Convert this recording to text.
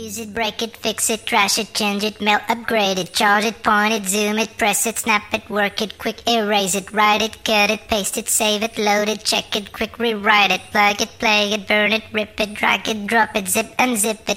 Use it, break it, fix it, trash it, change it, melt, upgrade it, charge it, point it, zoom it, press it, snap it, work it, quick erase it, write it, cut it, paste it, save it, load it, check it, quick rewrite it, plug it, play it, burn it, rip it, drag it, drop it, zip unzip it,